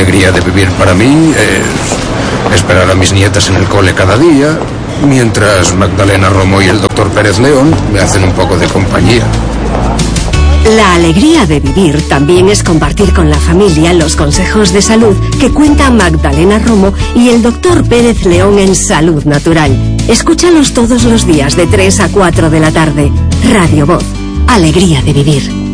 alegría de vivir para mí es esperar a mis nietas en el cole cada día, mientras Magdalena Romo y el doctor Pérez León me hacen un poco de compañía. La alegría de vivir también es compartir con la familia los consejos de salud que cuenta Magdalena Romo y el doctor Pérez León en Salud Natural. Escúchalos todos los días de 3 a 4 de la tarde. Radio Voz. Alegría de vivir.